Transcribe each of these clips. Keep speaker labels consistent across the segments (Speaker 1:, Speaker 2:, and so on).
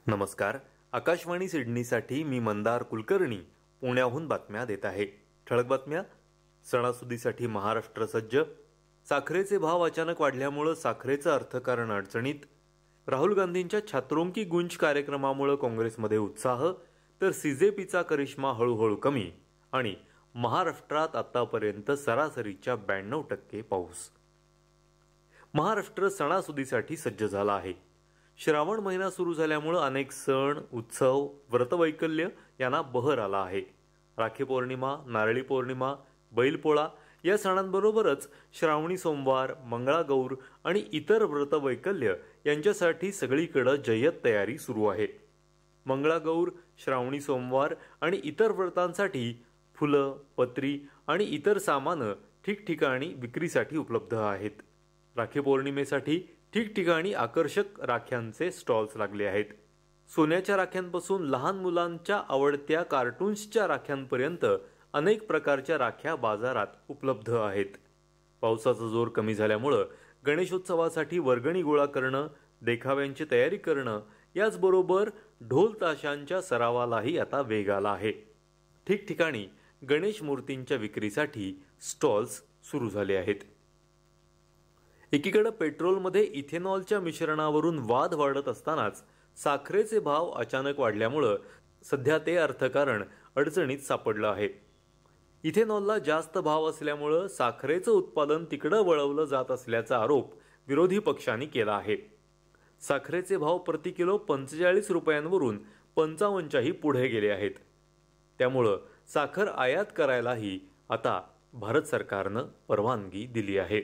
Speaker 1: नमस्कार. आकाशवाणी सिडनीसाठी मी मंदार कुलकर्णी पुण्याहून बातम्या देत आहे. ठळक बातम्या. सणासुदीसाठी महाराष्ट्र सज्ज. साखरेचे भाव अचानक वाढल्यामुळे साखरेचं अर्थकारण अडचणीत. राहुल गांधींच्या छात्रों की गूंज कार्यक्रमामुळे काँग्रेसमध्ये उत्साह, तर सीजेपीचा करिश्मा हळूहळू कमी. आणि महाराष्ट्रात आतापर्यंत सरासरीच्या 92% पाऊस. महाराष्ट्र सणासुदीसाठी सज्ज झाला आहे. श्रावण महिना सुरू झाल्यामुळे अनेक सण, उत्सव, व्रतवैकल्य यांना बहर आला आहे. राखी पौर्णिमा, नारळी पौर्णिमा, बैलपोळा या सणांबरोबरच श्रावणी सोमवार, मंगळागौर आणि इतर व्रतवैकल्य यांच्यासाठी सगळीकडे जय्यत तयारी सुरू आहे. मंगळागौर, श्रावणी सोमवार आणि इतर व्रतांसाठी फुलं, पत्री आणि इतर सामान ठिकठिकाणी विक्रीसाठी उपलब्ध आहेत. राखी पौर्णिमेसाठी ठिकठिकाणी आकर्षक राख्यांचे स्टॉल्स लागले आहेत. सोन्याच्या राख्यांपासून लहान मुलांच्या आवडत्या कार्टून्सच्या राख्यांपर्यंत अनेक प्रकारच्या राख्या बाजारात उपलब्ध आहेत. पावसाचा जोर कमी झाल्यामुळे गणेशोत्सवासाठी वर्गणी गोळा करणं, देखाव्यांची तयारी करणं, याचबरोबर ढोल ताशांच्या सरावालाही आता वेग आला आहे. ठिकठिकाणी गणेश मूर्तींच्या विक्रीसाठी स्टॉल्स सुरू झाले आहेत. एकीकडे पेट्रोलमध्ये इथेनॉलच्या मिश्रणावरून वाद वाढत असतानाच साखरेचे भाव अचानक वाढल्यामुळे सध्या ते अर्थकारण अडचणीत सापडलं आहे. इथेनॉलला जास्त भाव असल्यामुळे साखरेचं उत्पादन तिकडे वळवलं जात असल्याचा आरोप विरोधी पक्षांनी केला आहे. साखरेचे भाव प्रति किलो 45 रुपयांवरून 55च्याही पुढे गेले आहेत. त्यामुळं साखर आयात करायलाही आता भारत सरकारनं परवानगी दिली आहे.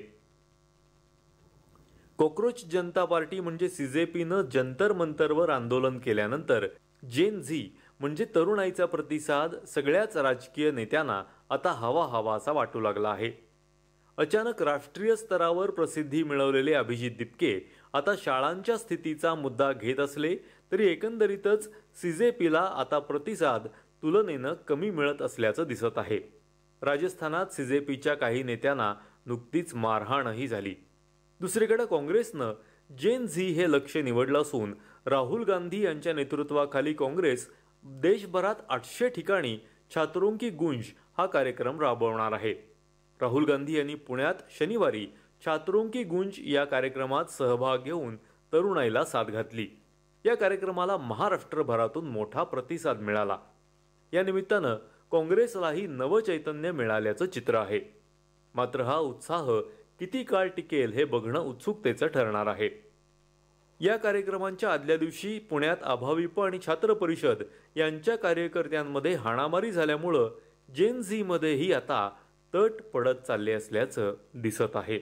Speaker 1: कॉक्रोच जनता पार्टी म्हणजे सीजेपीनं जंतर मंतरवर आंदोलन केल्यानंतर जेन झी म्हणजे तरुणाईचा प्रतिसाद सगळ्याच राजकीय नेत्यांना आता हवा असा वाटू लागला आहे. अचानक राष्ट्रीय स्तरावर प्रसिद्धी मिळवलेले अभिजित दिपके आता शाळांच्या स्थितीचा मुद्दा घेत असले तरी एकंदरीतच सीजेपीला आता प्रतिसाद तुलनेनं कमी मिळत असल्याचं दिसत आहे. राजस्थानात सीजेपीच्या काही नेत्यांना नुकतीच मारहाणही झाली. दुसरीकडे काँग्रेसनं जेन झी हे लक्ष्य निवडलं असून राहुल गांधी यांच्या नेतृत्वाखाली काँग्रेस देशभरात 800 ठिकाणी छात्रों की गूंज हा कार्यक्रम राबवणार आहे. राहुल गांधी यांनी पुण्यात शनिवारी छात्रों की गूंज या कार्यक्रमात सहभाग घेऊन तरुणाईला साथ घातली. या कार्यक्रमाला महाराष्ट्रभरातून मोठा प्रतिसाद मिळाला. या निमित्तानं काँग्रेसलाही नवचैतन्य मिळाल्याचं चित्र आहे. मात्र हा उत्साह किती काळ टिकेल हे बघणं उत्सुकतेचं ठरणार आहे. या कार्यक्रमांच्या आदल्या दिवशी पुण्यात अभाविप आणि छात्र परिषद यांच्या कार्यकर्त्यांमध्ये हाणामारी झाल्यामुळं जेन झी मध्येही आता तट पडत चालले असल्याचं दिसत आहे.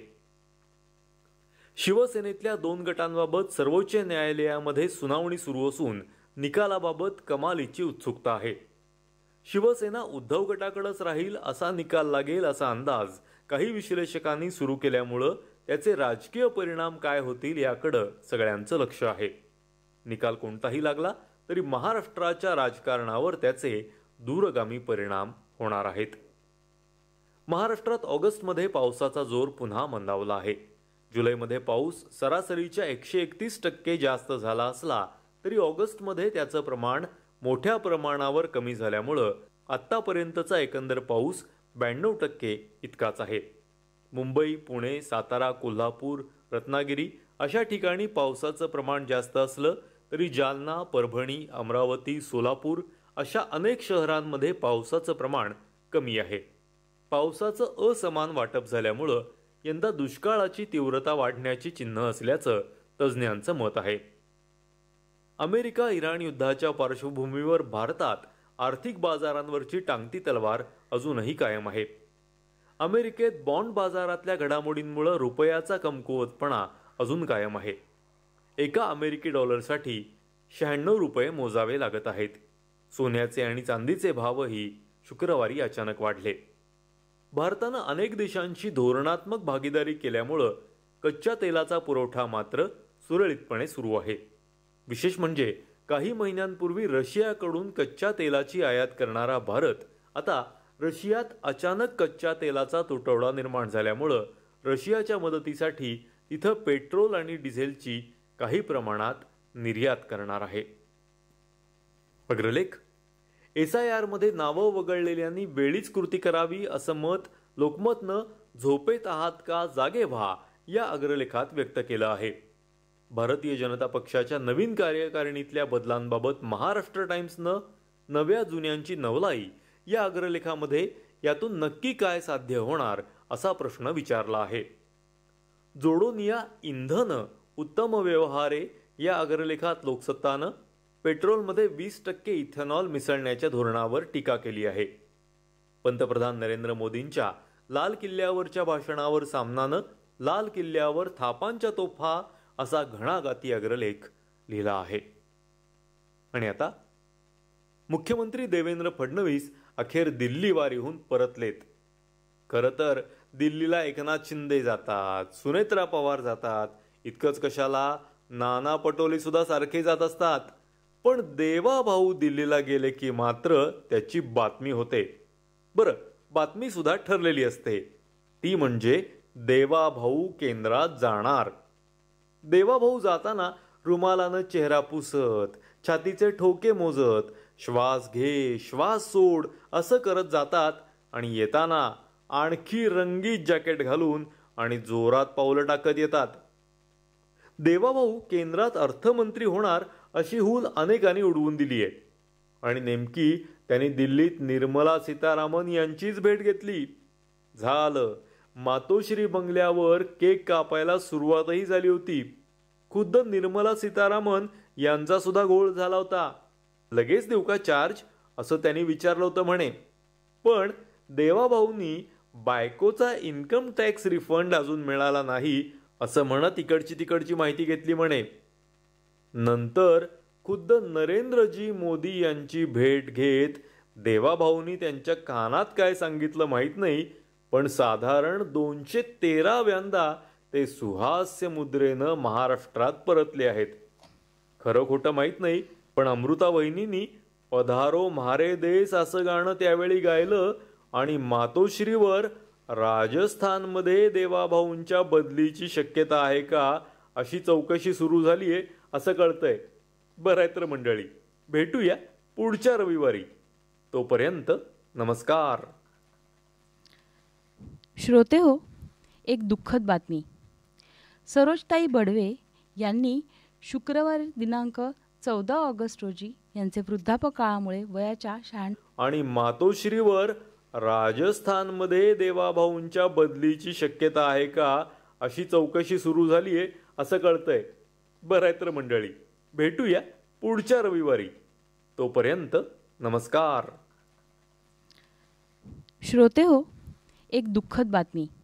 Speaker 1: शिवसेनेतल्या 2 गटांबाबत सर्वोच्च न्यायालयामध्ये सुनावणी सुरू असून निकालाबाबत कमालीची उत्सुकता आहे. शिवसेना उद्धव गटाकडेच राहील असा निकाल लागेल असा अंदाज काही विश्लेषकांनी सुरू केल्यामुळं त्याचे राजकीय परिणाम काय होतील याकडे सगळ्यांचं लक्ष आहे. निकाल कोणताही लागला तरी महाराष्ट्राच्या राजकारणावर त्याचे दूरगामी परिणाम होणार आहेत. महाराष्ट्रात ऑगस्टमध्ये पावसाचा जोर पुन्हा मंदावला आहे. जुलैमध्ये पाऊस सरासरीच्या 131% जास्त झाला असला तरी ऑगस्टमध्ये त्याचं प्रमाण मोठ्या प्रमाणावर कमी झाल्यामुळं आतापर्यंतचा एकंदर पाऊस 92% इतकाच आहे. मुंबई, पुणे, सातारा, कोल्हापूर, रत्नागिरी अशा ठिकाणी पावसाचं प्रमाण जास्त असलं तरी जालना, परभणी, अमरावती, सोलापूर अशा अनेक शहरांमध्ये पावसाचं प्रमाण कमी आहे. पावसाचं असमान वाटप झाल्यामुळं यंदा दुष्काळाची तीव्रता वाढण्याची चिन्ह असल्याचं तज्ज्ञांचं मत आहे. अमेरिका इराण युद्धाच्या पार्श्वभूमीवर भारतात आर्थिक बाजारांवरची टांगती तलवार अजूनही कायम आहे. अमेरिकेत बॉन्ड बाजारातल्या घडामोडींमुळे रुपयाचा कमकुवतपणा अजून कायम आहे. एका अमेरिकी डॉलरसाठी 96 रुपये मोजावे लागत आहेत. सोन्याचे आणि चांदीचे भावही शुक्रवारी अचानक वाढले. भारतानं अनेक देशांशी धोरणात्मक भागीदारी केल्यामुळे कच्च्या तेलाचा पुरवठा मात्र सुरळीतपणे सुरू आहे. विशेष म्हणजे काही महिन्यांपूर्वी रशियाकडून कच्च्या तेलाची आयात करणारा भारत आता रशियात अचानक कच्च्या तेलाचा तुटवडा निर्माण झाल्यामुळे रशियाच्या मदतीसाठी तिथं पेट्रोल आणि डिझेलची काही प्रमाणात निर्यात करणार आहे. अग्रलेख. SIR मध्ये नावं वगळलेल्यांनी वेळीच कृती करावी असं मत लोकमतनं झोपेत आहात का जागे व्हा या अग्रलेखात व्यक्त केलं आहे. भारतीय जनता पक्षाच्या नवीन कार्यकारिणीतल्या बदलांबाबत महाराष्ट्र टाइम्सनं नव्या जुन्यांची नवलाई या अग्रलेखामध्ये यातून नक्की काय साध्य होणार असा प्रश्न विचारला आहे. जोडून या इंधन उत्तम व्यवहारे या अग्रलेखात लोकसत्तानं पेट्रोलमध्ये 20% इथेनॉल मिसळण्याच्या धोरणावर टीका केली आहे. पंतप्रधान नरेंद्र मोदींच्या लाल किल्ल्यावरच्या भाषणावर सामनानं लाल किल्ल्यावर थापांच्या तोफा असा घणाघाती अग्रलेख लिहिला आहे. आणि आता मुख्यमंत्री देवेंद्र फडणवीस अखेर दिल्ली वारीहून परतलेत. खरं तर दिल्लीला एकनाथ शिंदे जातात, सुनेत्रा पवार जातात, इतकंच कशाला नाना पटोले सुद्धा सारखे जात असतात. पण देवाभाऊ दिल्लीला गेले की मात्र त्याची बातमी होते. बरं, बातमी सुद्धा ठरलेली असते. ती म्हणजे देवाभाऊ केंद्रात जाणार. देवाभाऊ जाताना रुमालानं चेहरा पुसत, छातीचे ठोके मोजत, श्वास घे श्वास सोड असं करत जातात आणि येताना आणखी रंगीत जॅकेट घालून आणि जोरात पावलं टाकत येतात. देवाभाऊ केंद्रात अर्थमंत्री होणार अशी हूल अनेकांनी उडवून दिली आहे आणि नेमकी त्यांनी दिल्लीत निर्मला सीतारामन यांचीच भेट घेतली. झालं, मातोश्री बंगल्यावर केक कापायला सुरुवातही झाली होती. खुद्द निर्मला सीतारामन यांचा सुद्धा घोळ झाला होता. लगेच देऊ का चार्ज असं त्यांनी विचारलं होतं म्हणे. पण देवाभाऊंनी बायकोचा इन्कम टॅक्स रिफंड अजून मिळाला नाही असं म्हणत इकडची तिकडची माहिती घेतली म्हणे. नंतर खुद्द नरेंद्रजी मोदी यांची भेट घेत देवाभाऊंनी त्यांच्या कानात काय सांगितलं माहीत नाही, पण साधारण 213व्यांदा ते सुहास्य मुद्रेनं महाराष्ट्रात परतले आहेत. खरं खोटं माहीत नाही, पण अमृता वहिनींनी पधारो म्हारे देश असं गाणं त्यावेळी गायलं आणि मातोश्रीवर राजस्थानमध्ये देवाभाऊंच्या बदलीची शक्यता आहे का अशी चौकशी सुरू झालीये असं कळतंय. बरं आहे तर मंडळी, भेटूया पुढच्या रविवारी. तोपर्यंत नमस्कार.
Speaker 2: श्रोते हो, एक दुःखद बातमी. सरोजताई बडवे यांनी शुक्रवार दिनांक 14 ऑगस्ट रोजी यांचे वृद्धापकाळामुळे वयाच्या 96
Speaker 1: आणि मातोश्रीवर राजस्थानमध्ये देवाभाऊंच्या बदलीची शक्यता आहे का अशी चौकशी सुरू झालीये असं कळतंय. बरं आहे तर मंडळी, भेटूया पुढच्या रविवारी. तोपर्यंत नमस्कार.
Speaker 2: श्रोते हो, एक दुःखद बातमी.